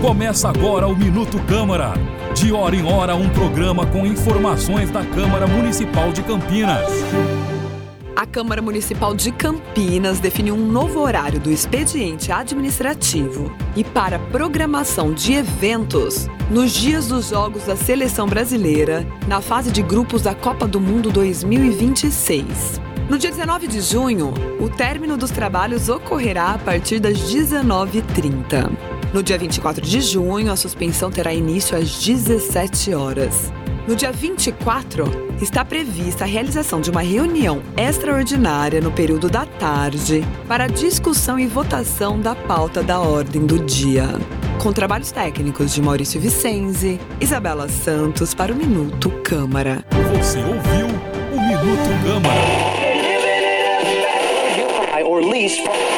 Começa agora o Minuto Câmara. De hora em hora, um programa com informações da Câmara Municipal de Campinas. A Câmara Municipal de Campinas definiu um novo horário do expediente administrativo e para programação de eventos nos dias dos Jogos da Seleção Brasileira, na fase de grupos da Copa do Mundo 2026. No dia 19 de junho, o término dos trabalhos ocorrerá a partir das 19h30. No dia 24 de junho, a suspensão terá início às 17 horas. No dia 24, está prevista a realização de uma reunião extraordinária no período da tarde para discussão e votação da pauta da ordem do dia. Com trabalhos técnicos de Maurício Vicenzi, Isabela Santos para o Minuto Câmara. Você ouviu o Minuto Câmara.